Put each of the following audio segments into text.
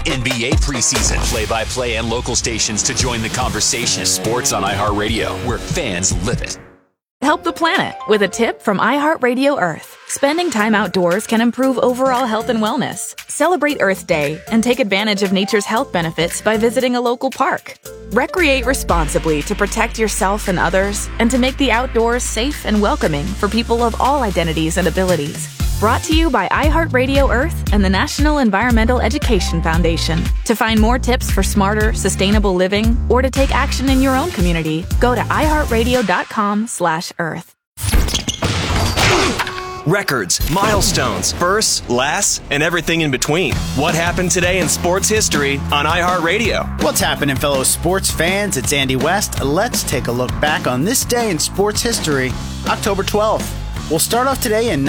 NBA preseason. Play-by-play and local stations to join the conversation. Sports on iHeartRadio, where fans live it. Help the planet with a tip from iHeartRadio Earth. Spending time outdoors can improve overall health and wellness. Celebrate Earth Day and take advantage of nature's health benefits by visiting a local park. Recreate responsibly to protect yourself and others, and to make the outdoors safe and welcoming for people of all identities and abilities. Brought to you by iHeartRadio Earth and the National Environmental Education Foundation. To find more tips for smarter, sustainable living, or to take action in your own community, go to iHeartRadio.com/Earth. Records, milestones, firsts, lasts, and everything in between. What happened today in sports history on iHeartRadio? What's happening, fellow sports fans? It's Andy West. Let's take a look back on this day in sports history, October 12th. We'll start off today in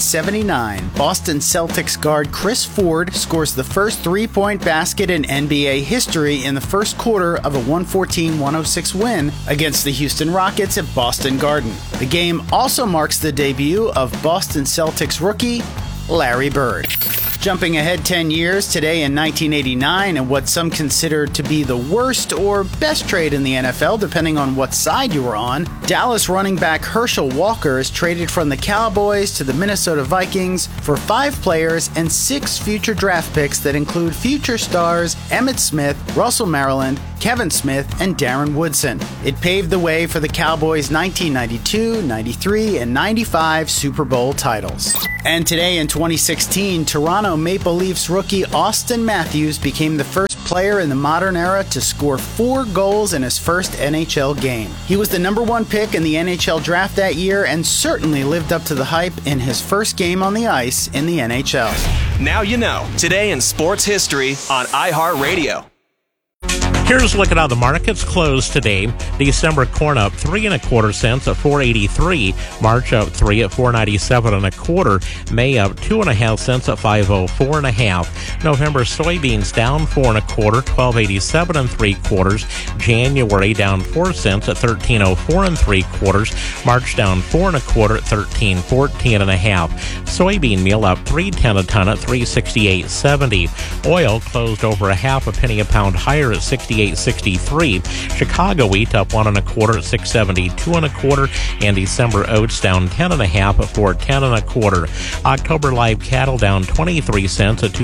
1979. Boston Celtics guard Chris Ford scores the first three-point basket in NBA history in the first quarter of a 114-106 win against the Houston Rockets at Boston Garden. The game also marks the debut of Boston Celtics rookie Larry Bird. Jumping ahead 10 years, today in 1989, and what some consider to be the worst or best trade in the NFL, depending on what side you were on, Dallas running back Herschel Walker is traded from the Cowboys to the Minnesota Vikings for 5 players and 6 future draft picks that include future stars Emmitt Smith, Russell Maryland, Kevin Smith, and Darren Woodson. It paved the way for the Cowboys' 1992, 93, and 95 Super Bowl titles. And today in 2016, Toronto Maple Leafs rookie Austin Matthews became the first player in the modern era to score 4 goals in his first NHL game. He was the number 1 pick in the NHL draft that year and certainly lived up to the hype in his first game on the ice in the NHL. Now you know. Today in sports history on iHeartRadio. Here's a look at how the markets closed today. December corn up 3 1/4 cents at $4.83. March up 3 at $4.97 1/4. May up 2 1/2 cents at $5.04 1/2. November soybeans down 4 1/4, $12.87 3/4. January down 4 cents at $13.04 3/4. March down 4 1/4 at $13.14 1/2. Soybean meal up 3.10 a ton at $3.68.70. Oil closed over a half a penny a pound higher at 68.63. Chicago wheat up 1 1/4 at 6.72 1/4, and December oats down 10 1/2 at 4.10 1/4. October live cattle down 23 cents at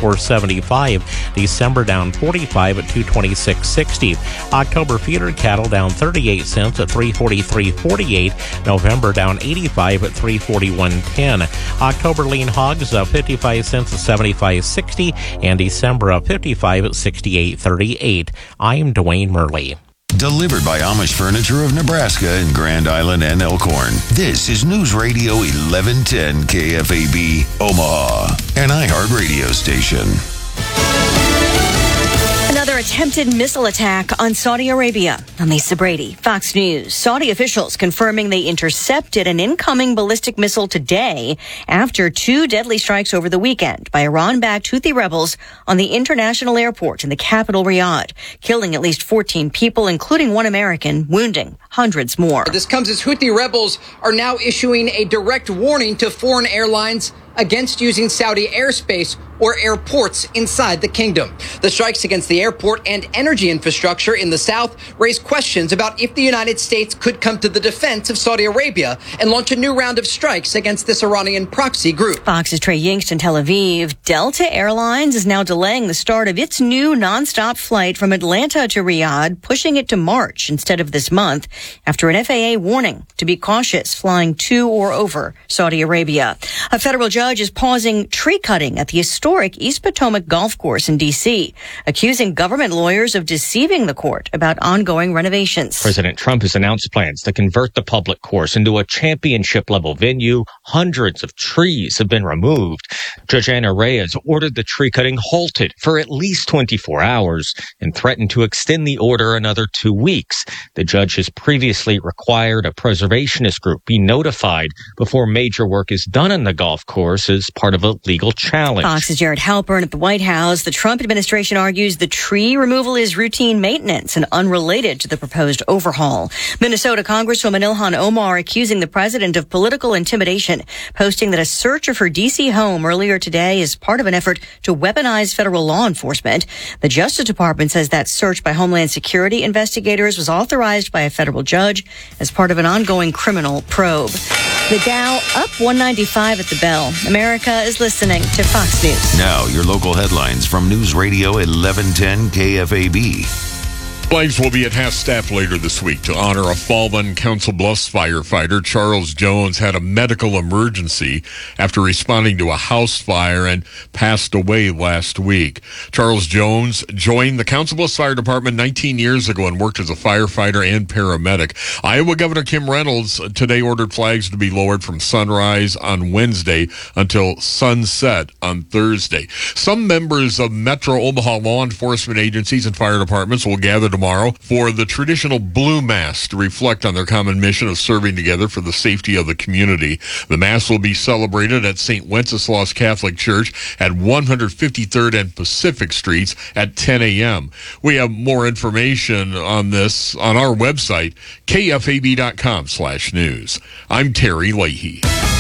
224.75. December down 45 at 226.60. October feeder cattle down 38 cents at 343.48. November down 85 at 341.10. October lean hogs up 55 cents at 75.60, and December up 55 at 68.38. I'm Dwayne Murley. Delivered by Amish Furniture of Nebraska in Grand Island and Elkhorn. This is News Radio 1110 KFAB, Omaha, an iHeart radio station. Another attempted missile attack on Saudi Arabia. I'm Lisa Brady, Fox News. Saudi officials confirming they intercepted an incoming ballistic missile today after 2 deadly strikes over the weekend by Iran-backed Houthi rebels on the international airport in the capital, Riyadh, killing at least 14 people, including 1 American, wounding hundreds more. This comes as Houthi rebels are now issuing a direct warning to foreign airlines against using Saudi airspace or airports inside the kingdom. The strikes against the airport and energy infrastructure in the south raise questions about if the United States could come to the defense of Saudi Arabia and launch a new round of strikes against this Iranian proxy group. Fox's Trey Yingst in Tel Aviv. Delta Airlines is now delaying the start of its new nonstop flight from Atlanta to Riyadh, pushing it to March instead of this month after an FAA warning to be cautious flying to or over Saudi Arabia. A federal judge is pausing tree cutting at the historic East Potomac Golf Course in D.C., accusing government lawyers of deceiving the court about ongoing renovations. President Trump has announced plans to convert the public course into a championship-level venue. Hundreds of trees have been removed. Judge Anna Reyes ordered the tree cutting halted for at least 24 hours and threatened to extend the order another 2 weeks. The judge has previously required a preservationist group be notified before major work is done on the golf course as part of a legal challenge. Fox's is Jared Halpern at the White House. The Trump administration argues the tree removal is routine maintenance and unrelated to the proposed overhaul. Minnesota Congresswoman Ilhan Omar accusing the president of political intimidation, posting that a search of her D.C. home earlier today is part of an effort to weaponize federal law enforcement. The Justice Department says that search by Homeland Security investigators was authorized by a federal judge as part of an ongoing criminal probe. The Dow up 195 at the bell. America is listening to Fox News. Now, your local headlines from News Radio 1110 KFAB. Flags will be at half-staff later this week to honor a fallen Council Bluffs firefighter. Charles Jones had a medical emergency after responding to a house fire and passed away last week. Charles Jones joined the Council Bluffs Fire Department 19 years ago and worked as a firefighter and paramedic. Iowa Governor Kim Reynolds today ordered flags to be lowered from sunrise on Wednesday until sunset on Thursday. Some members of Metro Omaha law enforcement agencies and fire departments will gather tomorrow for the traditional Blue Mass to reflect on their common mission of serving together for the safety of the community. The Mass will be celebrated at St. Wenceslaus Catholic Church at 153rd and Pacific Streets at 10 a.m. We have more information on this on our website, kfab.com/news. I'm Terry Leahy.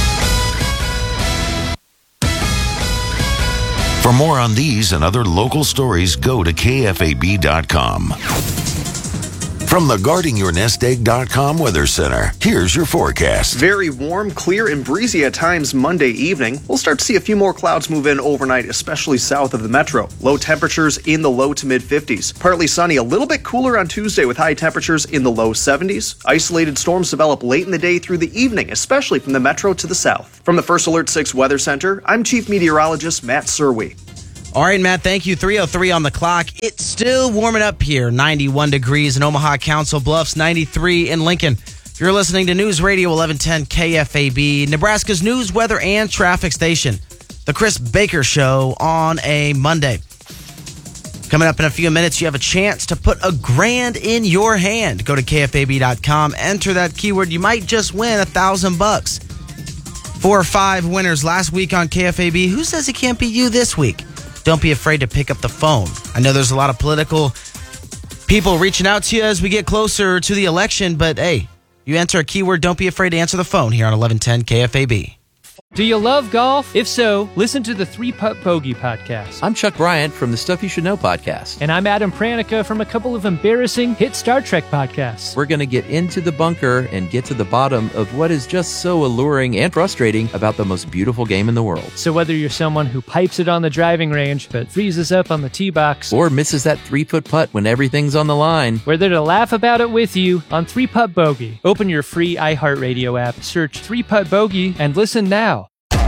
For more on these and other local stories, go to kfab.com. From the GuardingYourNestEgg.com Weather Center, here's your forecast. Very warm, clear, and breezy at times Monday evening. We'll start to see a few more clouds move in overnight, especially south of the metro. Low temperatures in the low to mid-50s. Partly sunny, a little bit cooler on Tuesday with high temperatures in the low 70s. Isolated storms develop late in the day through the evening, especially from the metro to the south. From the First Alert 6 Weather Center, I'm Chief Meteorologist Matt Serwe. All right, Matt, thank you. 3:03 on the clock. It's still warming up here. 91 degrees in Omaha, Council Bluffs, 93 in Lincoln. You're listening to News Radio 1110 KFAB, Nebraska's news, weather, and traffic station. The Chris Baker Show on a Monday. Coming up in a few minutes, you have a chance to put $1,000 in your hand. Go to KFAB.com, enter that keyword. You might just win $1,000. 4 or 5 winners last week on KFAB. Who says it can't be you this week? Don't be afraid to pick up the phone. I know there's a lot of political people reaching out to you as we get closer to the election, but hey, you enter a keyword, don't be afraid to answer the phone here on 1110 KFAB. Do you love golf? If so, listen to the 3-Putt Bogey podcast. I'm Chuck Bryant from the Stuff You Should Know podcast. And I'm Adam Pranica from a couple of embarrassing hit Star Trek podcasts. We're going to get into the bunker and get to the bottom of what is just so alluring and frustrating about the most beautiful game in the world. So whether you're someone who pipes it on the driving range but freezes up on the tee box, or misses that 3-foot putt when everything's on the line, we're there to laugh about it with you on 3-Putt Bogey. Open your free iHeartRadio app, search 3-Putt Bogey, and listen now.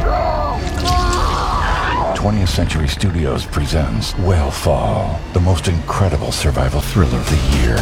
20th Century Studios presents Whale Fall, the most incredible survival thriller of the year.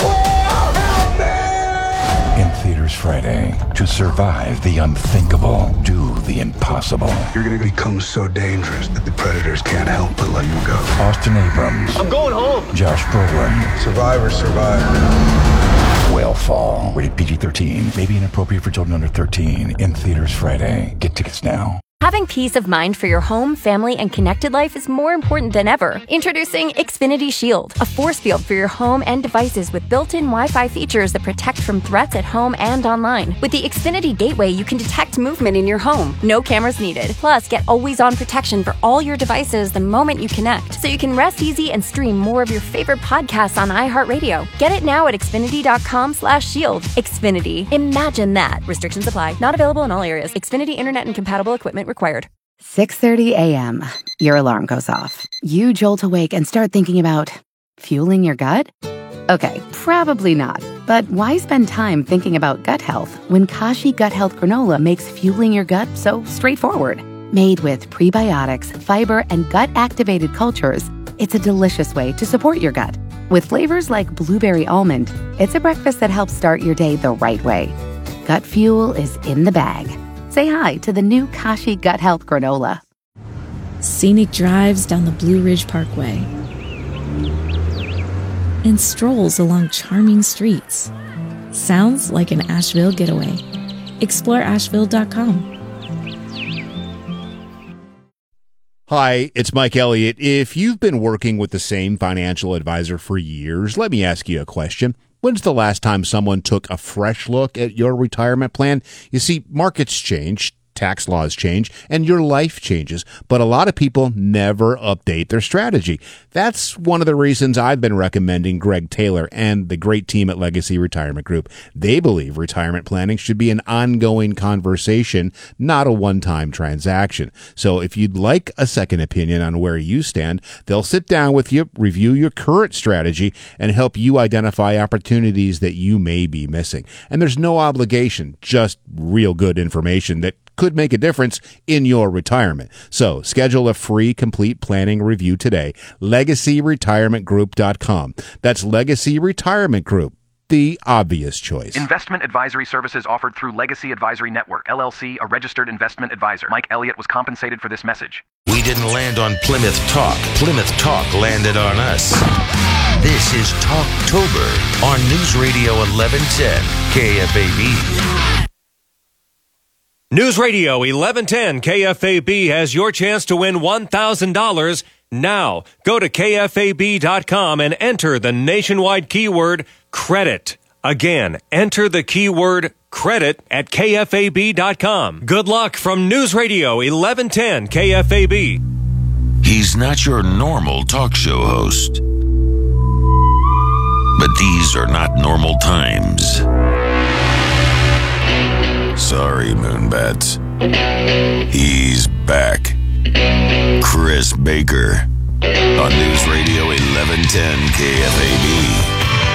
In theaters Friday. To survive the unthinkable, do the impossible. You're going to become so dangerous that the predators can't help but let you go. Austin Abrams. I'm going home. Josh Brolin. Survivor. Whale Fall. Rated PG-13. May be inappropriate for children under 13. In theaters Friday. Get tickets now. Having peace of mind for your home, family, and connected life is more important than ever. Introducing Xfinity Shield, a force field for your home and devices with built-in Wi-Fi features that protect from threats at home and online. With the Xfinity Gateway, you can detect movement in your home. No cameras needed. Plus, get always-on protection for all your devices the moment you connect, so you can rest easy and stream more of your favorite podcasts on iHeartRadio. Get it now at Xfinity.com/shield. Xfinity. Imagine that. Restrictions apply. Not available in all areas. Xfinity Internet and compatible equipment required. 6:30 a.m. Your alarm goes off. You jolt awake and start thinking about fueling your gut? Okay, probably not. But why spend time thinking about gut health when Kashi Gut Health Granola makes fueling your gut so straightforward? Made with prebiotics, fiber, and gut-activated cultures, it's a delicious way to support your gut. With flavors like blueberry almond, it's a breakfast that helps start your day the right way. Gut fuel is in the bag. Say hi to the new Kashi Gut Health Granola. Scenic drives down the Blue Ridge Parkway and strolls along charming streets. Sounds like an Asheville getaway. Explore Asheville.com. Hi, it's Mike Elliott. If you've been working with the same financial advisor for years, let me ask you a question. When's the last time someone took a fresh look at your retirement plan? You see, markets change, tax laws change, and your life changes, but a lot of people never update their strategy. That's one of the reasons I've been recommending Greg Taylor and the great team at Legacy Retirement Group. They believe retirement planning should be an ongoing conversation, not a one-time transaction. So if you'd like a second opinion on where you stand, they'll sit down with you, review your current strategy, and help you identify opportunities that you may be missing. And there's no obligation, just real good information that could make a difference in your retirement. So schedule a free complete planning review today. LegacyRetirementGroup.com. That's Legacy Retirement Group, the obvious choice. Investment advisory services offered through Legacy Advisory Network, LLC, a registered investment advisor. Mike Elliott was compensated for this message. We didn't land on Plymouth Talk. Plymouth Talk landed on us. This is Talktober on News Radio 1110 KFAB. News Radio 1110 KFAB has your chance to win $1,000 now. Go to KFAB.com and enter the nationwide keyword credit. Again, enter the keyword credit at KFAB.com. Good luck from News Radio 1110 KFAB. He's not your normal talk show host. But these are not normal times. Sorry, Moonbats. He's back. Chris Baker on News Radio 1110 KFAB.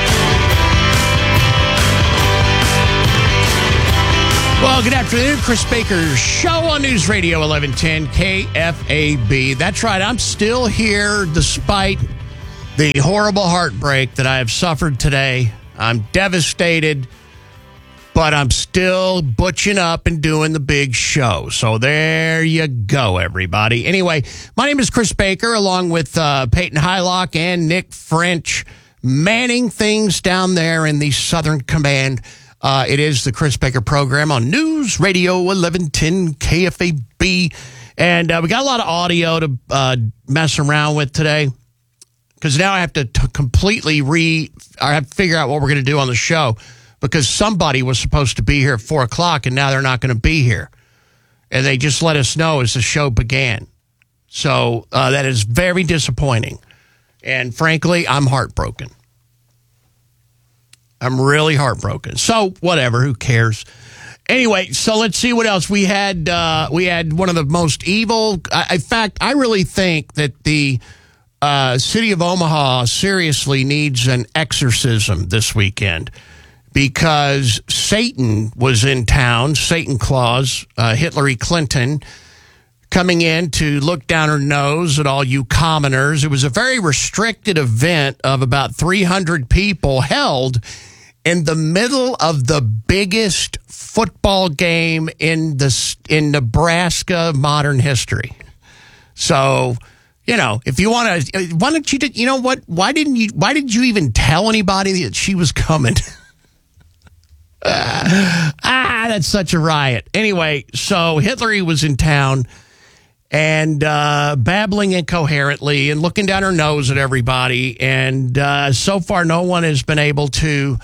Well, good afternoon. Chris Baker's show on News Radio 1110 KFAB. That's right. I'm still here despite the horrible heartbreak that I have suffered today. I'm devastated, but I'm still butching up and doing the big show. So there you go, everybody. Anyway, my name is Chris Baker, along with Peyton Hylock and Nick French, manning things down there in the Southern Command. It is the Chris Baker program on News Radio 1110 KFAB. And we got a lot of audio to mess around with today, because now I have to completely I have to figure out what we're going to do on the show, because somebody was supposed to be here at 4 o'clock and now they're not going to be here. And they just let us know as the show began. So that is very disappointing. And frankly, I'm heartbroken. I'm really heartbroken. So whatever, who cares? Anyway, so let's see what else. We had one of the most evil. In fact, I really think that the city of Omaha seriously needs an exorcism this weekend, because Satan was in town, Satan Claus, Hillary Clinton, coming in to look down her nose at all you commoners. It was a very restricted event of about 300 people held in the middle of the biggest football game in Nebraska modern history. So, you know, if you want to, why don't you, you know what? Why did you even tell anybody that she was coming? That's such a riot. Anyway, so Hillary was in town and babbling incoherently and looking down her nose at everybody. And so far, no one has been able to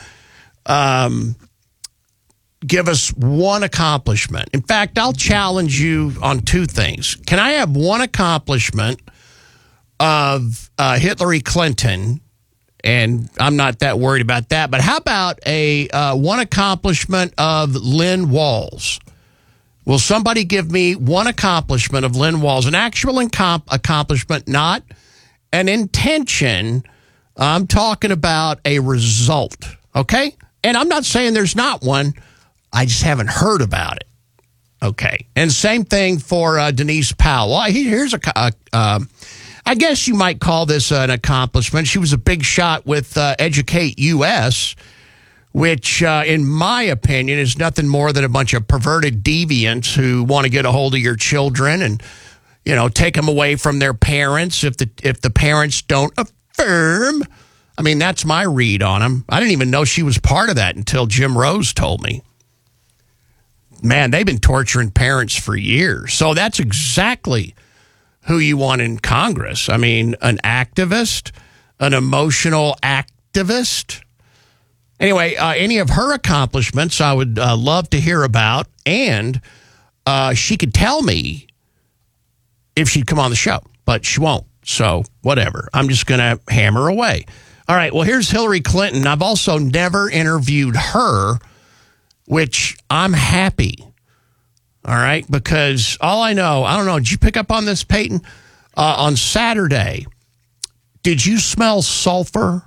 give us one accomplishment. In fact, I'll challenge you on two things. Can I have one accomplishment of Hillary Clinton? And I'm not that worried about that. But how about one accomplishment of Lynn Walls? Will somebody give me one accomplishment of Lynn Walls? An actual accomplishment, not an intention. I'm talking about a result, okay? And I'm not saying there's not one. I just haven't heard about it. Okay. And same thing for Denise Powell. Well, here's I guess you might call this an accomplishment. She was a big shot with Educate US, which, in my opinion, is nothing more than a bunch of perverted deviants who want to get a hold of your children and, you know, take them away from their parents if the parents don't affirm. I mean, that's my read on them. I didn't even know she was part of that until Jim Rose told me. Man, they've been torturing parents for years. So that's exactly who you want in Congress. I mean, an activist, an emotional activist. Anyway, any of her accomplishments I would love to hear about, and she could tell me if she'd come on the show, but she won't. So whatever. I'm just going to hammer away. All right, well, here's Hillary Clinton. I've also never interviewed her, which I'm happy. All right, because all I don't know, did you pick up on this, Peyton? On Saturday, did you smell sulfur?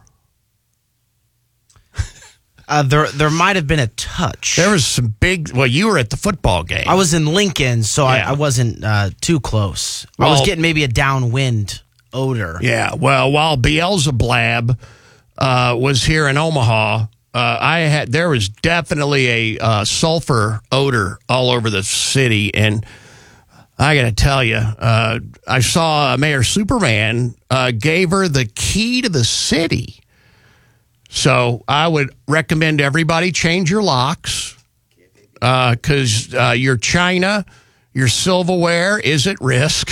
There might have been a touch. There was some you were at the football game. I was in Lincoln, so yeah. I wasn't too close. I was getting maybe a downwind odor. Yeah, well, while Beelzebub was here in Omaha, there was definitely a sulfur odor all over the city, and I got to tell you, I saw Mayor Superman gave her the key to the city. So I would recommend everybody change your locks because your china, your silverware is at risk.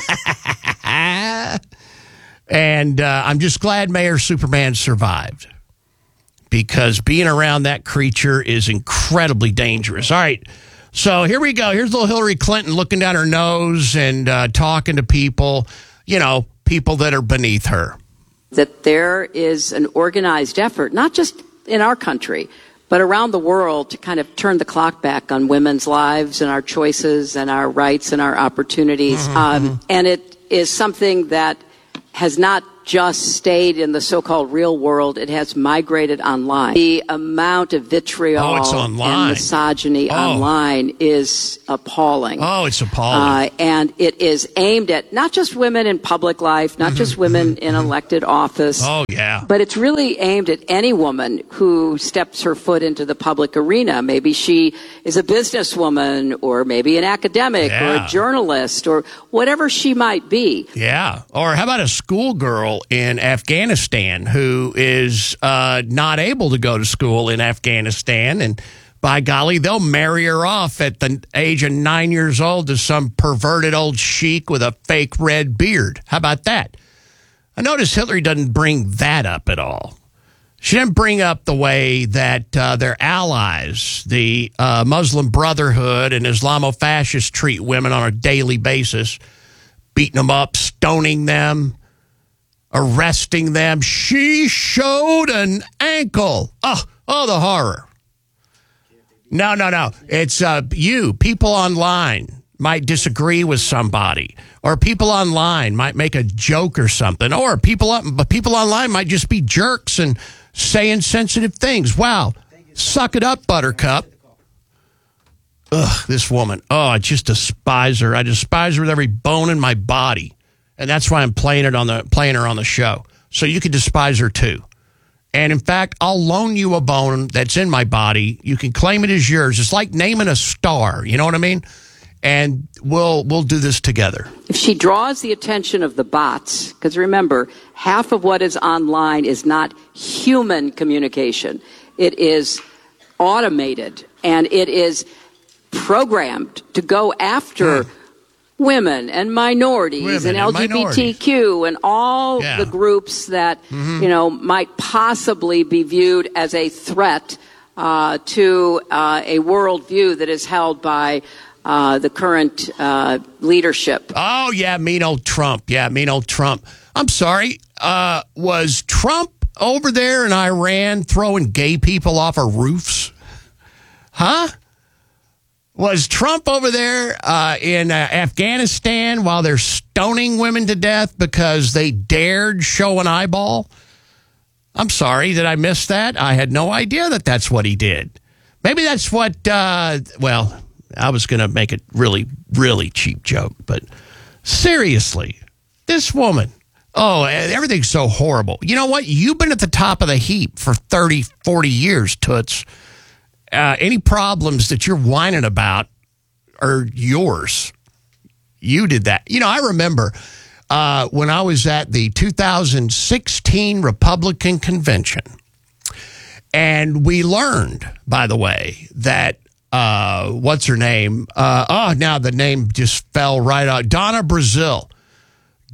And I'm just glad Mayor Superman survived, because being around that creature is incredibly dangerous. All right, so here we go. Here's little Hillary Clinton looking down her nose and talking to people, people that are beneath her. That there is an organized effort, not just in our country, but around the world, to kind of turn the clock back on women's lives and our choices and our rights and our opportunities. And it is something that has not just stayed in the so-called real world. It has migrated online. The amount of vitriol and misogyny online is appalling. Oh, it's appalling. And it is aimed at not just women in public life, not just women in elected office. Oh, yeah. But it's really aimed at any woman who steps her foot into the public arena. Maybe she is a businesswoman, or maybe an academic, or a journalist, or whatever she might be. Yeah. Or how about a schoolgirl in Afghanistan who is not able to go to school in Afghanistan, and by golly, they'll marry her off at the age of 9 years old to some perverted old sheik with a fake red beard. How about that? I notice Hillary doesn't bring that up at all. She didn't bring up the way that their allies, the Muslim Brotherhood and Islamofascists, treat women on a daily basis, beating them up, stoning them, arresting them. She showed an ankle. Oh, the horror. No. It's people online might disagree with somebody, or people online might make a joke or something, or people online might just be jerks and say insensitive things. Wow. Suck it up, Buttercup. Ugh, this woman. Oh, I just despise her. I despise her with every bone in my body. And that's why I'm playing her on the show. So you can despise her too. And in fact, I'll loan you a bone that's in my body. You can claim it as yours. It's like naming a star. You know what I mean? And we'll do this together. If she draws the attention of the bots, because remember, half of what is online is not human communication. It is automated, and it is programmed to go after women and minorities and LGBTQ and all the groups that might possibly be viewed as a threat to a worldview that is held by the current leadership. Oh, yeah, mean old Trump. Yeah, mean old Trump. I'm sorry. Was Trump over there in Iran throwing gay people off of roofs? Huh? Was Trump over there in Afghanistan while they're stoning women to death because they dared show an eyeball? I'm sorry, did I miss that? I had no idea that that's what he did. Maybe that's what, I was going to make a really, really cheap joke, but seriously, this woman, everything's so horrible. You know what? You've been at the top of the heap for 30, 40 years, Toots. Any problems that you're whining about are yours. You did that. I remember when I was at the 2016 Republican convention, and we learned, by the way, that what's her name? Now the name just fell right out. Donna Brazile.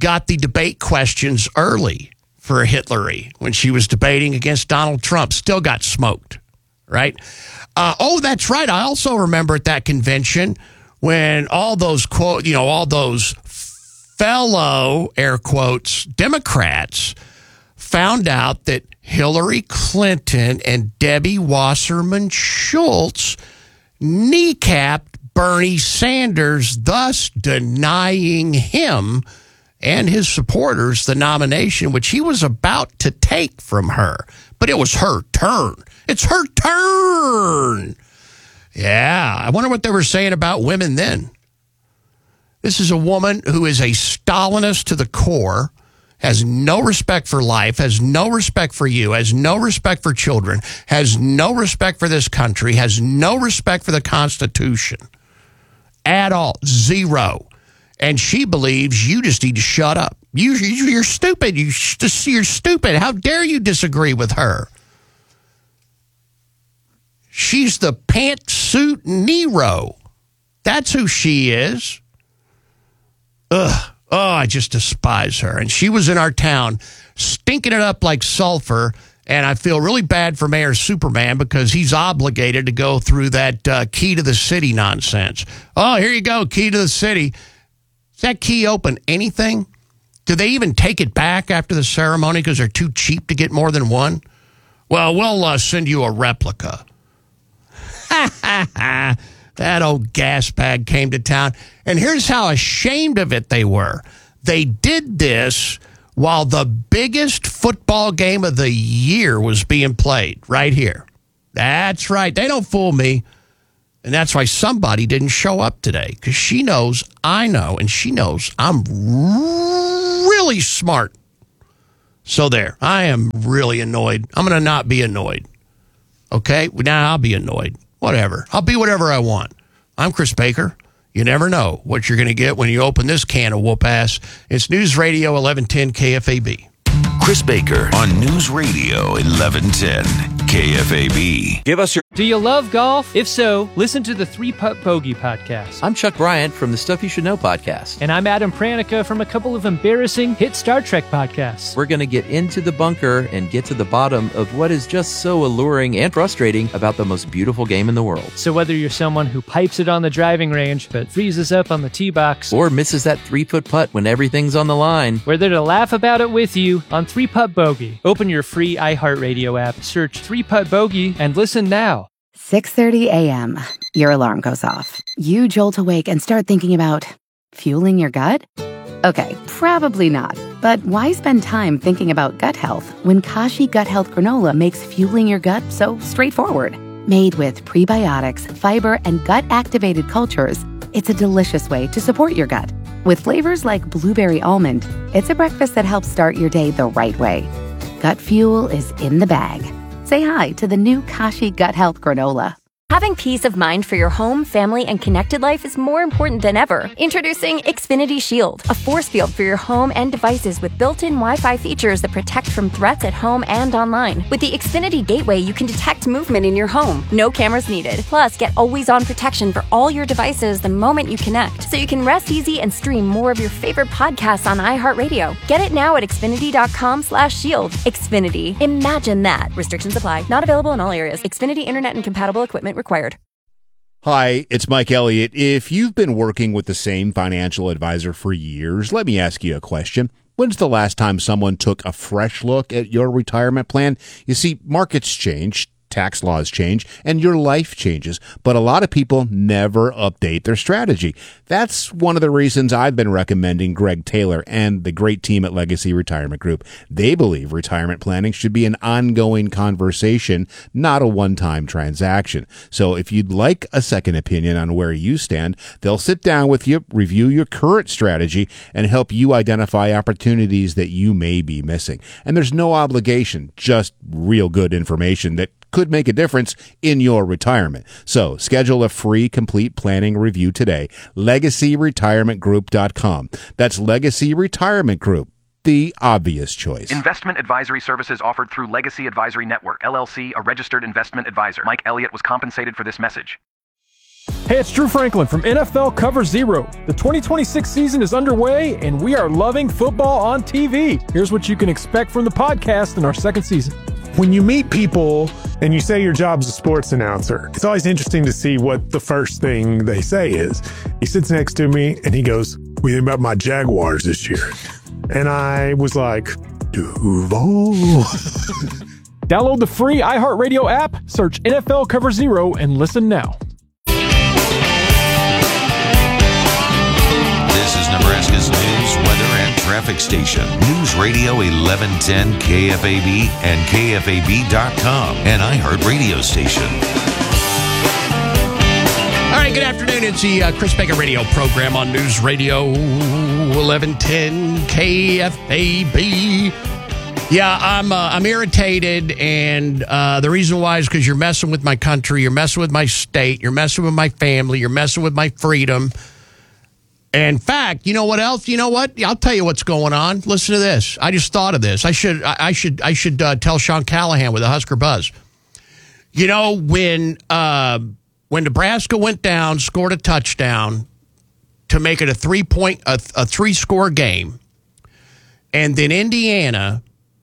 got the debate questions early for Hillary when she was debating against Donald Trump. Still got smoked, right? That's right. I also remember at that convention when all those all those fellow, air quotes, Democrats found out that Hillary Clinton and Debbie Wasserman Schultz kneecapped Bernie Sanders, thus denying him and his supporters the nomination, which he was about to take from her. But it was her turn. It's her turn. Yeah, I wonder what they were saying about women then. This is a woman who is a Stalinist to the core, has no respect for life, has no respect for you, has no respect for children, has no respect for this country, has no respect for the Constitution at all. Zero. And she believes you just need to shut up. You're stupid. You're stupid. How dare you disagree with her? She's the pantsuit Nero. That's who she is. Ugh. Oh, I just despise her. And she was in our town stinking it up like sulfur. And I feel really bad for Mayor Superman because he's obligated to go through that key to the city nonsense. Oh, here you go, key to the city. Does that key open anything? Do they even take it back after the ceremony because they're too cheap to get more than one? Well, we'll send you a replica. That old gas bag came to town. And here's how ashamed of it they were. They did this while the biggest football game of the year was being played right here. That's right. They don't fool me. And that's why somebody didn't show up today, because she knows I know, and she knows I'm really smart. So there. I am really annoyed. I'm going to not be annoyed. Okay? Now I'll be annoyed. Whatever. I'll be whatever I want. I'm Chris Baker. You never know what you're going to get when you open this can of whoop ass. It's News Radio 1110 KFAB. Chris Baker on News Radio 1110 KFAB. Give us your... Do you love golf? If so, listen to the 3-Putt Bogey podcast. I'm Chuck Bryant from the Stuff You Should Know podcast. And I'm Adam Pranica from a couple of embarrassing hit Star Trek podcasts. We're going to get into the bunker and get to the bottom of what is just so alluring and frustrating about the most beautiful game in the world. So whether you're someone who pipes it on the driving range but freezes up on the tee box, or misses that 3-foot putt when everything's on the line, we're there to laugh about it with you on 3-Putt Bogey. Open your free iHeartRadio app, search 3-Putt Bogey, and listen now. 6:30 a.m. Your alarm goes off. You jolt awake and start thinking about fueling your gut? Okay, probably not. But why spend time thinking about gut health when Kashi Gut Health Granola makes fueling your gut so straightforward? Made with prebiotics, fiber, and gut-activated cultures, it's a delicious way to support your gut. With flavors like blueberry almond, it's a breakfast that helps start your day the right way. Gut fuel is in the bag. Say hi to the new Kashi Gut Health Granola. Having peace of mind for your home, family, and connected life is more important than ever. Introducing Xfinity Shield, a force field for your home and devices with built-in Wi-Fi features that protect from threats at home and online. With the Xfinity Gateway, you can detect movement in your home. No cameras needed. Plus, get always-on protection for all your devices the moment you connect, so you can rest easy and stream more of your favorite podcasts on iHeartRadio. Get it now at Xfinity.com/shield. Xfinity. Imagine that. Restrictions apply. Not available in all areas. Xfinity Internet and compatible equipment required. Hi, it's Mike Elliott. If you've been working with the same financial advisor for years, let me ask you a question. When's the last time someone took a fresh look at your retirement plan? You see, markets change, tax laws change, and your life changes, but a lot of people never update their strategy. That's one of the reasons I've been recommending Greg Taylor and the great team at Legacy Retirement Group. They believe retirement planning should be an ongoing conversation, not a one-time transaction. So if you'd like a second opinion on where you stand, they'll sit down with you, review your current strategy, and help you identify opportunities that you may be missing. And there's no obligation, just real good information that could make a difference in your retirement. So schedule a free complete planning review today. LegacyRetirementGroup.com. That's Legacy Retirement Group, the obvious choice. Investment advisory services offered through Legacy Advisory Network, LLC, a registered investment advisor. Mike Elliott was compensated for this message. Hey, it's Drew Franklin from NFL Cover Zero. The 2026 season is underway, and we are loving football on TV. Here's what you can expect from the podcast in our second season. When you meet people and you say your job's a sports announcer, it's always interesting to see what the first thing they say is. He sits next to me and he goes, "What do you think about my Jaguars this year?" And I was like, Duval. Download the free iHeartRadio app, search NFL Cover Zero, and listen now. This is Nebraska's news, weather, and traffic station. News Radio 1110 KFAB and KFAB.com, an iHeart radio station. All right, good afternoon. It's the Chris Baker radio program on News Radio 1110 KFAB. Yeah, I'm irritated, and the reason why is because you're messing with my country, you're messing with my state, you're messing with my family, you're messing with my freedom. In fact, you know what else? You know what? I'll tell you what's going on. Listen to this. I just thought of this. I should tell Sean Callahan with the Husker Buzz. You know, when Nebraska went down, scored a touchdown to make it a three-score game, and then Indiana,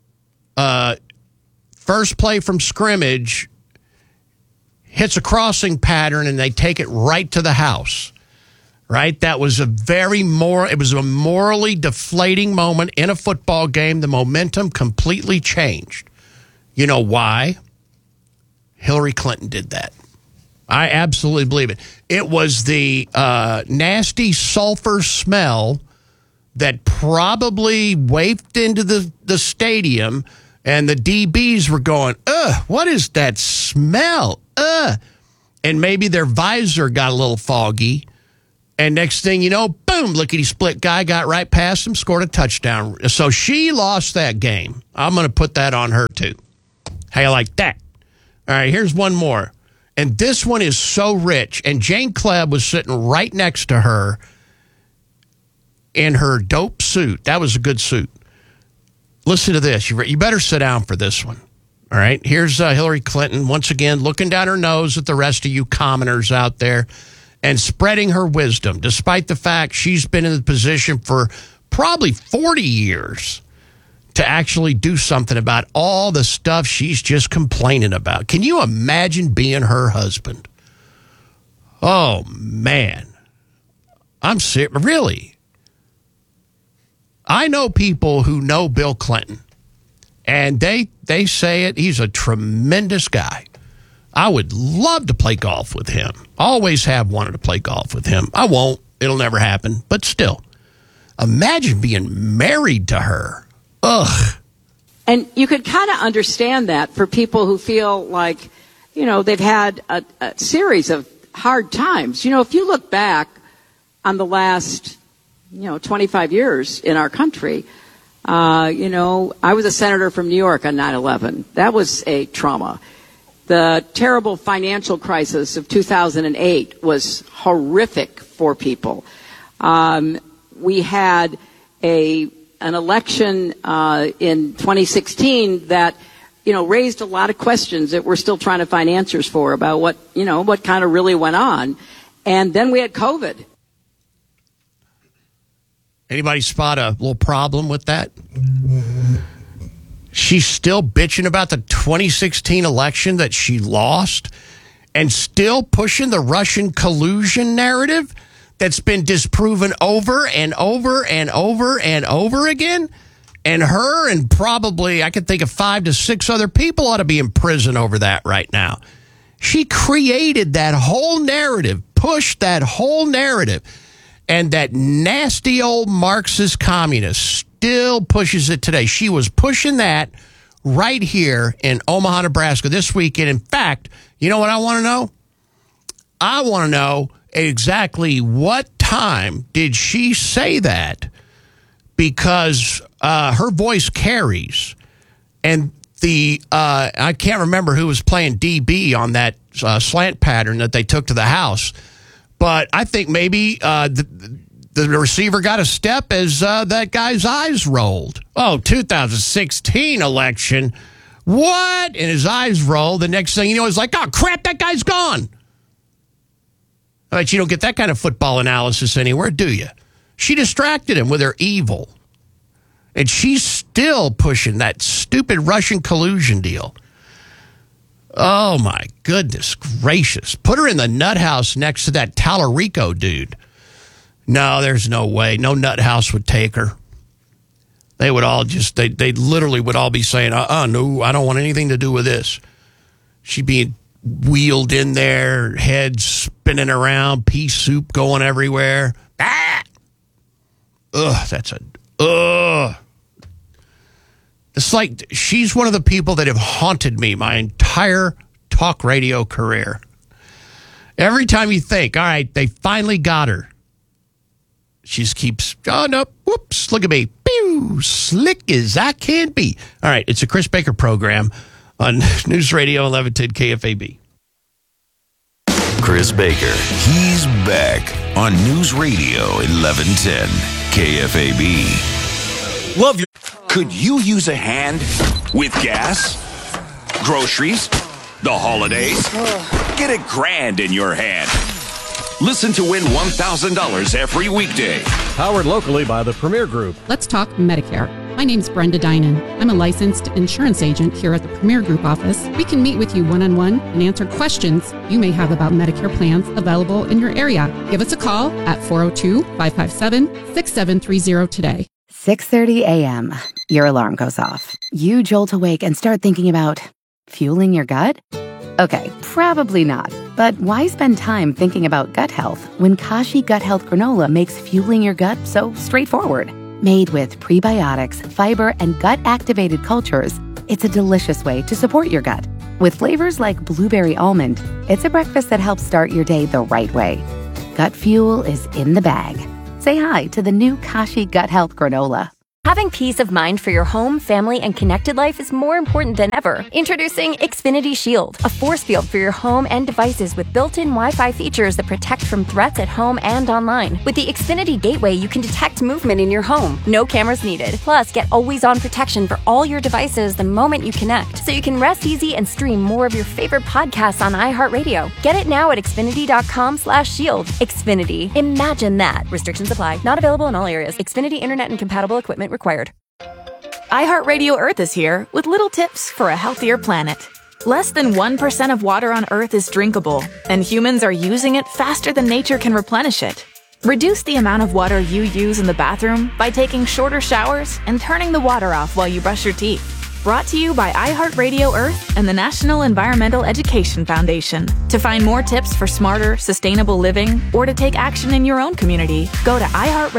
first play from scrimmage, hits a crossing pattern, and they take it right to the house. Right? That was it was a morally deflating moment in a football game. The momentum completely changed. You know why? Hillary Clinton did that. I absolutely believe it. It was the nasty sulfur smell that probably wafted into the stadium, and the DBs were going, "Ugh, what is that smell? Ugh." And maybe their visor got a little foggy. And next thing you know, boom, lickety-split guy got right past him, scored a touchdown. So she lost that game. I'm going to put that on her, too. How you like that? All right, here's one more. And this one is so rich. And Jane Klebb was sitting right next to her in her dope suit. That was a good suit. Listen to this. You better sit down for this one. All right, here's Hillary Clinton, once again, looking down her nose at the rest of you commoners out there, and spreading her wisdom, despite the fact she's been in the position for probably 40 years to actually do something about all the stuff she's just complaining about. Can you imagine being her husband? Oh, man. I'm serious. Really? I know people who know Bill Clinton, and they say it. He's a tremendous guy. I would love to play golf with him. Always have wanted to play golf with him. I won't. It'll never happen. But still, imagine being married to her. Ugh. And you could kind of understand that for people who feel like, you know, they've had a series of hard times. You know, if you look back on the last, 25 years in our country, I was a senator from New York on 9/11. That was a trauma. The terrible financial crisis of 2008 was horrific for people. We had an election in 2016 that, raised a lot of questions that we're still trying to find answers for about what kind of really went on. And then we had COVID. Anybody spot a little problem with that? She's still bitching about the 2016 election that she lost and still pushing the Russian collusion narrative that's been disproven over and over and over and over again. And her and probably, I could think of 5 to 6 other people ought to be in prison over that right now. She created that whole narrative, pushed that whole narrative. And that nasty old Marxist communist still pushes it today. She was pushing that right here in Omaha, Nebraska this weekend. In fact, you know what I want to know? I want to know exactly what time did she say that, because her voice carries. And I can't remember who was playing DB on that slant pattern that they took to the house. But I think maybe the receiver got a step as that guy's eyes rolled. Oh, 2016 election. What? And his eyes rolled. The next thing you know, it's like, oh, crap, that guy's gone. But you don't get that kind of football analysis anywhere, do you? She distracted him with her evil. And she's still pushing that stupid Russian collusion deal. Oh, my goodness gracious. Put her in the nut house next to that Tallarico dude. No, there's no way. No nut house would take her. They would all just, they literally would all be saying, no, I don't want anything to do with this. She'd be wheeled in there, head spinning around, pea soup going everywhere. Ah! It's like she's one of the people that have haunted me my entire talk radio career. Every time you think, all right, they finally got her, she just keeps, oh, no, whoops, look at me. Pew, slick as I can be. All right, it's a Chris Baker program on News Radio 1110 KFAB. Chris Baker, he's back on News Radio 1110 KFAB. Love you. Could you use a hand with gas, groceries, the holidays? Get $1,000 in your hand. Listen to win $1,000 every weekday. Powered locally by the Premier Group. Let's talk Medicare. My name's Brenda Dinan. I'm a licensed insurance agent here at the Premier Group office. We can meet with you one-on-one and answer questions you may have about Medicare plans available in your area. Give us a call at 402-557-6730 today. 6:30 a.m. Your alarm goes off. You jolt awake and start thinking about fueling your gut? Okay, probably not. But why spend time thinking about gut health when Kashi Gut Health Granola makes fueling your gut so straightforward? Made with prebiotics, fiber, and gut-activated cultures, it's a delicious way to support your gut. With flavors like blueberry almond, it's a breakfast that helps start your day the right way. Gut fuel is in the bag. Say hi to the new Kashi Gut Health Granola. Having peace of mind for your home, family, and connected life is more important than ever. Introducing Xfinity Shield, a force field for your home and devices with built-in Wi-Fi features that protect from threats at home and online. With the Xfinity Gateway, you can detect movement in your home. No cameras needed. Plus, get always-on protection for all your devices the moment you connect, so you can rest easy and stream more of your favorite podcasts on iHeartRadio. Get it now at Xfinity.com/shield. Xfinity. Imagine that. Restrictions apply. Not available in all areas. Xfinity Internet and compatible equipment required. iHeartRadio Earth is here with little tips for a healthier planet. Less than 1% of water on Earth is drinkable, and humans are using it faster than nature can replenish it. Reduce the amount of water you use in the bathroom by taking shorter showers and turning the water off while you brush your teeth. Brought to you by iHeartRadio Earth and the National Environmental Education Foundation. To find more tips for smarter, sustainable living, or to take action in your own community, go to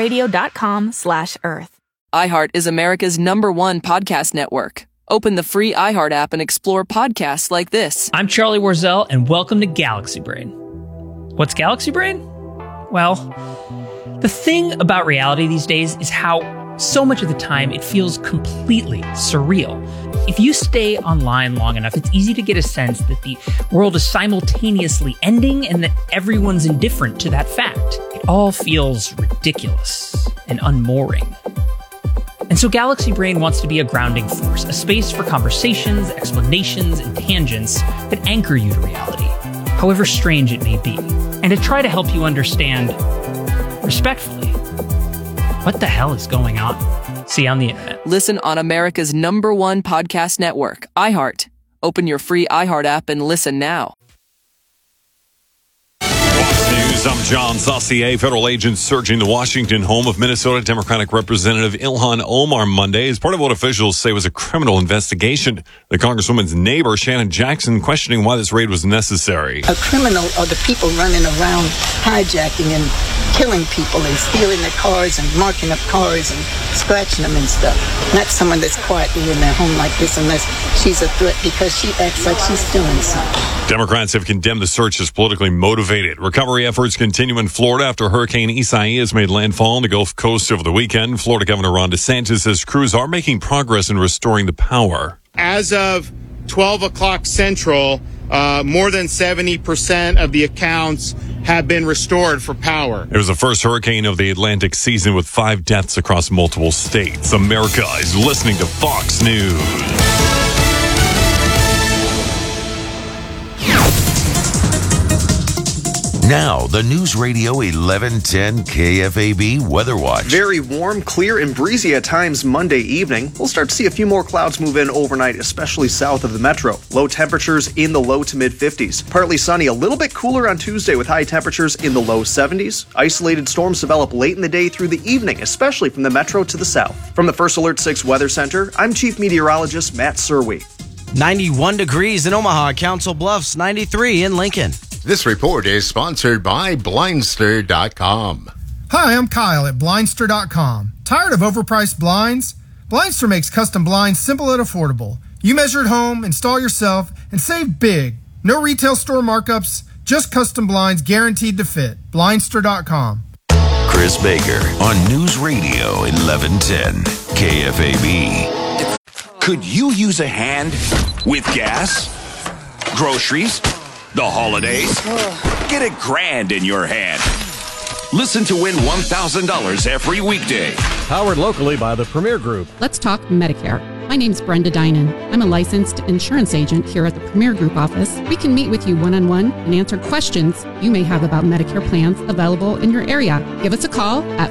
iHeartRadio.com/Earth. iHeart is America's #1 podcast network. Open the free iHeart app and explore podcasts like this. I'm Charlie Warzel, and welcome to Galaxy Brain. What's Galaxy Brain? Well, the thing about reality these days is how so much of the time it feels completely surreal. If you stay online long enough, it's easy to get a sense that the world is simultaneously ending and that everyone's indifferent to that fact. It all feels ridiculous and unmooring. And so Galaxy Brain wants to be a grounding force, a space for conversations, explanations, and tangents that anchor you to reality, however strange it may be, and to try to help you understand, respectfully, what the hell is going on. See you on the internet. Listen on America's #1 podcast network, iHeart. Open your free iHeart app and listen now. News, I'm John Saucier. Federal agents searching the Washington home of Minnesota Democratic Representative Ilhan Omar Monday as part of what officials say was a criminal investigation. The Congresswoman's neighbor, Shannon Jackson, questioning why this raid was necessary. A criminal are the people running around hijacking and killing people and stealing their cars and marking up cars and scratching them and stuff. Not someone that's quietly in their home like this unless she's a threat because she acts like she's doing something. Democrats have condemned the search as politically motivated. Recovery efforts continue in Florida after Hurricane Isaias made landfall on the Gulf Coast over the weekend. Florida Governor Ron DeSantis says crews are making progress in restoring the power. As of 12 o'clock Central, more than 70% of the accounts have been restored for power. It was the first hurricane of the Atlantic season with 5 deaths across multiple states. America is listening to Fox News. Now, the News Radio 1110 KFAB Weather Watch. Very warm, clear, and breezy at times Monday evening. We'll start to see a few more clouds move in overnight, especially south of the metro. Low temperatures in the low to mid 50s. Partly sunny, a little bit cooler on Tuesday with high temperatures in the low 70s. Isolated storms develop late in the day through the evening, especially from the metro to the south. From the First Alert 6 Weather Center, I'm Chief Meteorologist Matt Serwe. 91 degrees in Omaha, Council Bluffs, 93 in Lincoln. This report is sponsored by Blindster.com. Hi, I'm Kyle at Blindster.com. Tired of overpriced blinds? Blindster makes custom blinds simple and affordable. You measure at home, install yourself, and save big. No retail store markups, just custom blinds guaranteed to fit. Blindster.com. Chris Baker on News Radio 1110 KFAB. Could you use a hand with gas, groceries, the holidays? Get $1,000 in your hand. Listen to win $1,000 every weekday. Powered locally by the Premier Group. Let's talk Medicare. My name's Brenda Dinan. I'm a licensed insurance agent here at the Premier Group office. We can meet with you one-on-one and answer questions you may have about Medicare plans available in your area. Give us a call at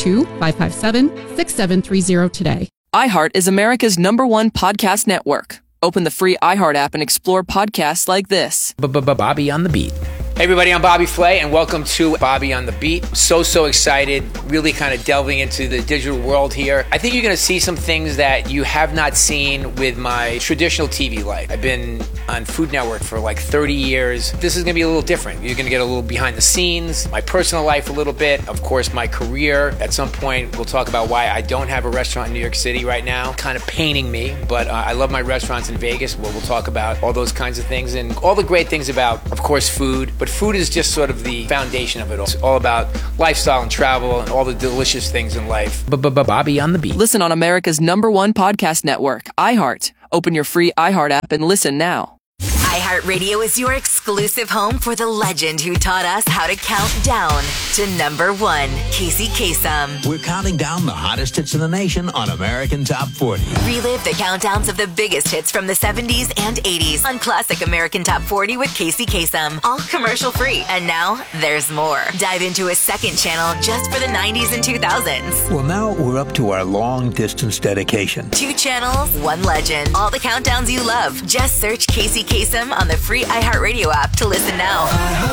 402-557-6730 today. iHeart is America's #1 podcast network. Open the free iHeart app and explore podcasts like this. Bobby on the Beat. Hey everybody, I'm Bobby Flay, and welcome to Bobby on the Beat. So excited, really kind of delving into the digital world here. I think you're going to see some things that you have not seen with my traditional TV life. I've been on Food Network for like 30 years. This is going to be a little different. You're going to get a little behind the scenes, my personal life a little bit, of course my career. At some point, we'll talk about why I don't have a restaurant in New York City right now. Kind of paining me, but I love my restaurants in Vegas, where we'll talk about all those kinds of things and all the great things about, of course, food. But food is just sort of the foundation of it all. It's all about lifestyle and travel and all the delicious things in life. Bobby on the Beat. Listen on America's #1 podcast network, iHeart. Open your free iHeart app and listen now. iHeartRadio is your exclusive home for the legend who taught us how to count down to #1, Casey Kasem. We're counting down the hottest hits in the nation on American Top 40. Relive the countdowns of the biggest hits from the 70s and 80s on Classic American Top 40 with Casey Kasem. All commercial free. And now there's more. Dive into a second channel just for the 90s and 2000s. Well, now we're up to our long distance dedication. 2 channels, 1 legend. All the countdowns you love. Just search Casey Kasem on the free iHeartRadio app to listen now.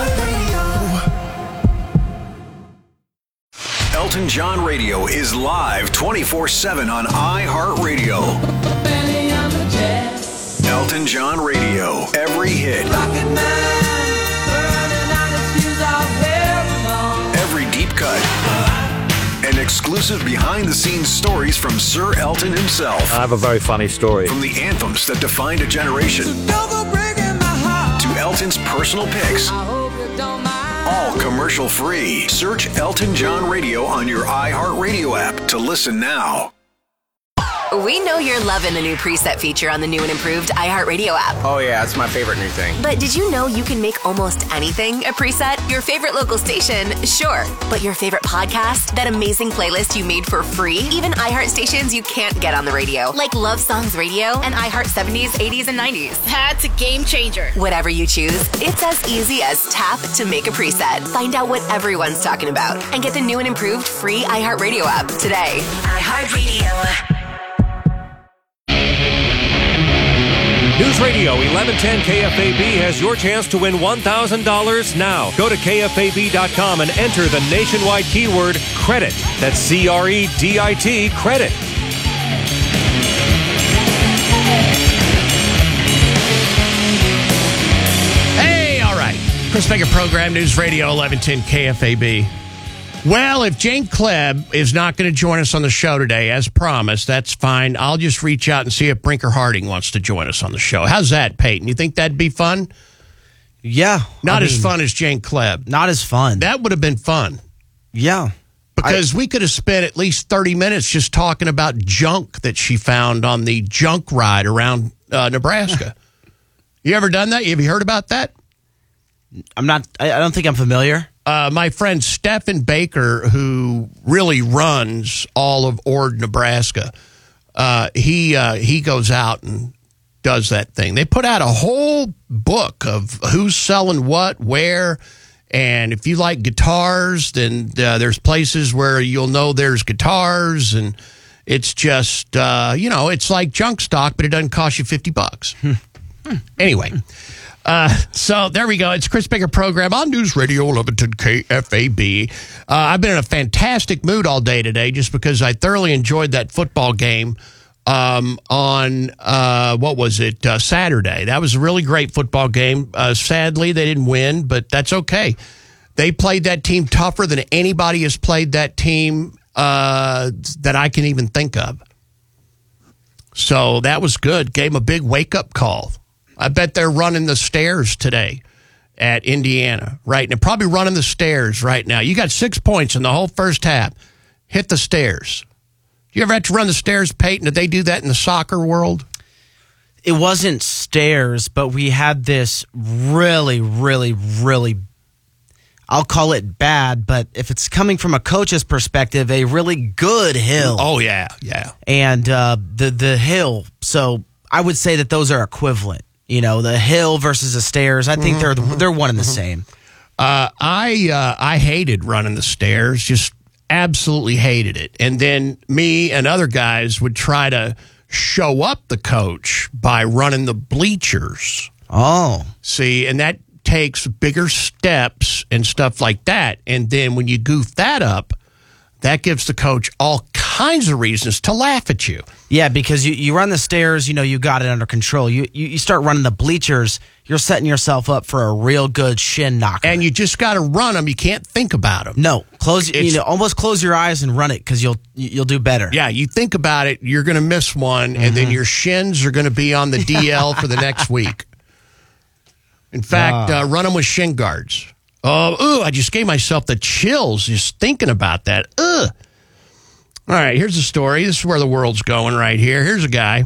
Elton John Radio is live 24/7 on iHeartRadio. Elton John Radio, every hit. Every deep cut. And exclusive behind-the-scenes stories from Sir Elton himself. I have a very funny story. From the anthems that defined a generation to Elton's personal picks. All commercial free. Search Elton John Radio on your iHeartRadio app to listen now. We know you're loving the new preset feature on the new and improved iHeartRadio app. Oh yeah, it's my favorite new thing. But did you know you can make almost anything a preset? Your favorite local station, sure. But your favorite podcast? That amazing playlist you made for free? Even iHeart stations you can't get on the radio, like Love Songs Radio and iHeart 70s, 80s, and 90s. That's a game changer. Whatever you choose, it's as easy as tap to make a preset. Find out what everyone's talking about and get the new and improved free iHeartRadio app today. iHeartRadio. News Radio 1110 KFAB has your chance to win $1,000 now. Go to KFAB.com and enter the nationwide keyword credit. That's CREDIT, credit. Hey, all right. Chris Baker Program, News Radio 1110 KFAB. Well, if Jane Klebb is not going to join us on the show today, as promised, that's fine. I'll just reach out and see if Brinker Harding wants to join us on the show. How's that, Peyton? You think that'd be fun? Yeah. Not as fun as Jane Klebb. Not as fun. That would have been fun. Yeah. Because we could have spent at least 30 minutes just talking about junk that she found on the junk ride around Nebraska. You ever done that? Have you heard about that? I don't think I'm familiar. My friend Stephen Baker, who really runs all of Ord, Nebraska, he goes out and does that thing. They put out a whole book of who's selling what, where, And if you like guitars, then there's places where you'll know there's guitars, and it's just, it's like junk stock, but it doesn't cost you $50. Anyway, so there we go. It's Chris Baker program on News Radio 1110 KFAB. I've been in a fantastic mood all day today just because I thoroughly enjoyed that football game on, Saturday. That was a really great football game. Sadly, they didn't win, but that's okay. They played that team tougher than anybody has played that team that I can even think of. So that was good. Gave them a big wake-up call. I bet they're running the stairs today at Indiana, right? And they're probably running the stairs right now. You got 6 points in the whole first half. Hit the stairs. You ever had to run the stairs, Peyton? Did they do that in the soccer world? It wasn't stairs, but we had this really, really, really, I'll call it bad, but if it's coming from a coach's perspective, a really good hill. Oh, yeah. And the hill, so I would say that those are equivalent. The hill versus the stairs, I think they're one and the same. I hated running the stairs, just absolutely hated it. And then me and other guys would try to show up the coach by running the bleachers. Oh. See, and that takes bigger steps and stuff like that. And then when you goof that up, that gives the coach all kinds of reasons to laugh at you. Yeah, because you run the stairs, you got it under control. You start running the bleachers, you're setting yourself up for a real good shin knocker. And you just got to run them. You can't think about them. No, almost close your eyes and run it because you'll do better. Yeah, you think about it, you're going to miss one, and then your shins are going to be on the DL for the next week. In fact, run them with shin guards. I just gave myself the chills just thinking about that. Ugh. All right, here's the story. This is where the world's going right here. Here's a guy.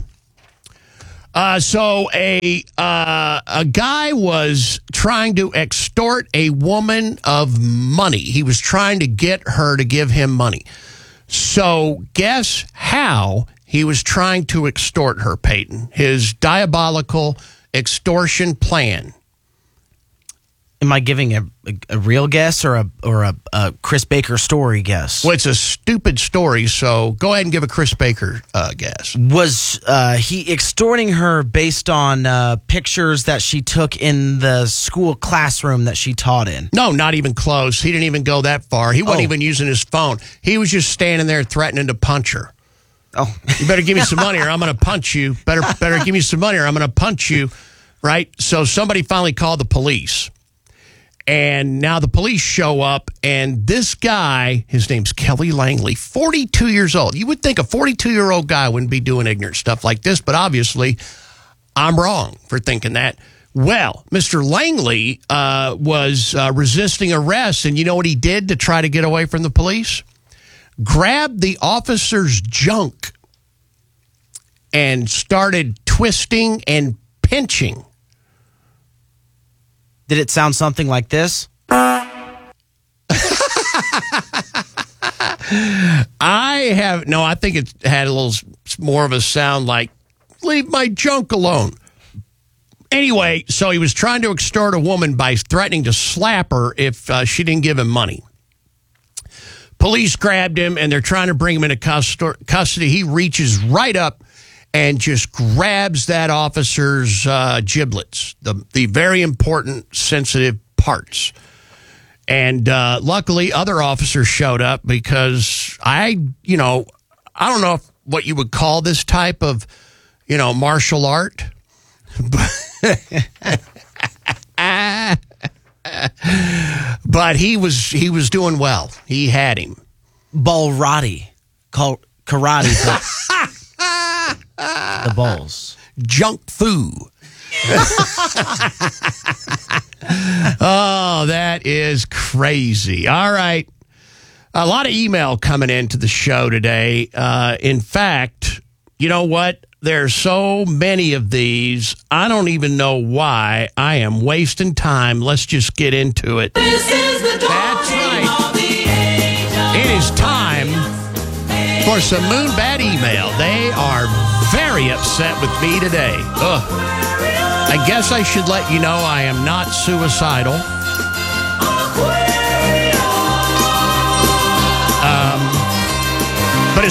So a guy was trying to extort a woman of money. He was trying to get her to give him money. So guess how he was trying to extort her, Peyton? His diabolical extortion plan. Am I giving a real guess or a Chris Baker story guess? Well, it's a stupid story, so go ahead and give a Chris Baker guess. Was he extorting her based on pictures that she took in the school classroom that she taught in? No, not even close. He didn't even go that far. He wasn't even using his phone. He was just standing there threatening to punch her. Oh, you better give me some money or I'm going to punch you. Better give me some money or I'm going to punch you, right? So somebody finally called the police. And now the police show up, and this guy, his name's Kelly Langley, 42 years old. You would think a 42-year-old guy wouldn't be doing ignorant stuff like this, but obviously I'm wrong for thinking that. Well, Mr. Langley was resisting arrest, and you know what he did to try to get away from the police? Grabbed the officer's junk and started twisting and pinching. Did it sound something like this? I think it had a little more of a sound like, leave my junk alone. Anyway, so he was trying to extort a woman by threatening to slap her if she didn't give him money. Police grabbed him, and they're trying to bring him into custody. He reaches right up and just grabs that officer's giblets, the very important, sensitive parts. And luckily, other officers showed up because I don't know what you would call this type of, martial art. But he was doing well. He had him. Balrati. Karate. The balls. Junk foo. Oh, that is crazy. All right. A lot of email coming into the show today. In fact, you know what? There's so many of these. I don't even know why I am wasting time. Let's just get into it. This is the That's right. It is time for some Moonbat email. They are very upset with me today. Ugh. I guess I should let you know I am not suicidal.